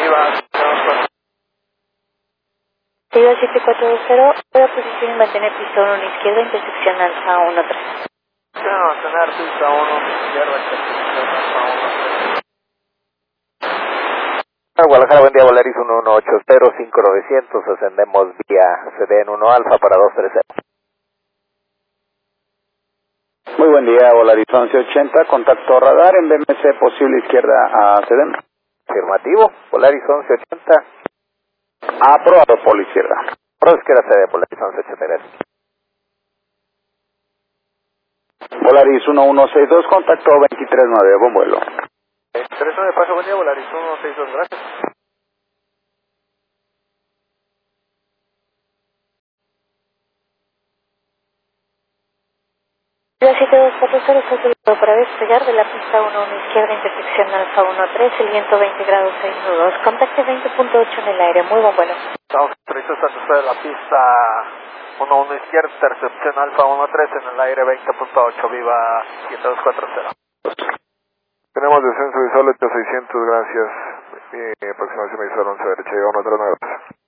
Viva 724. Viva 7420, puede posición y mantener pista 1 izquierda, intersección Alfa 13. Mantener pista 1 izquierda, intersección Alfa 13. Guadalajara, buen día, Volaris 1180-5900, ascendemos vía CDN 1 Alfa para 230. Muy buen día, Volaris 1180, contacto radar en BMC posible izquierda a CDN. Afirmativo, Volaris 1180. Aprobado por la izquierda. Por izquierda CDN, Volaris 1180, gracias. Volaris 1162, contacto 239, buen vuelo. 39 paso, buen día, Volaris 162, gracias. Viva 7240, está autorizado para despegar de la pista 1 izquierda, intersección Alfa 13, el viento 20 grados 6 nudos, contacto 20.8 en el aire, muy buen vuelo. Estamos autorizados a usted de la pista 11 izquierda, intercepción Alfa 13 en el aire 20.8, Viva 7240. Tenemos descenso visual 8600, gracias. Aproximación visual 11 derecha, llegamos a 39.